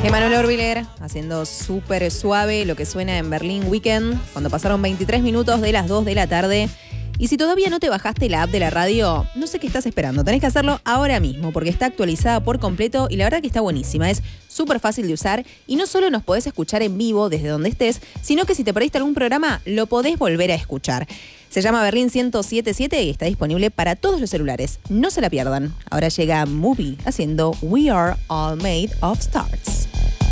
Emanuel Orbiler haciendo súper suave lo que suena en Berlín Weekend cuando pasaron 23 minutos de las 2 de la tarde. Y si todavía no te bajaste la app de la radio, no sé qué estás esperando. Tenés que hacerlo ahora mismo porque está actualizada por completo y la verdad que está buenísima. Es súper fácil de usar y no solo nos podés escuchar en vivo desde donde estés, sino que si te perdiste algún programa, lo podés volver a escuchar. Se llama Berlín 107.7 y está disponible para todos los celulares. No se la pierdan. Ahora llega Movie haciendo We Are All Made of Stars.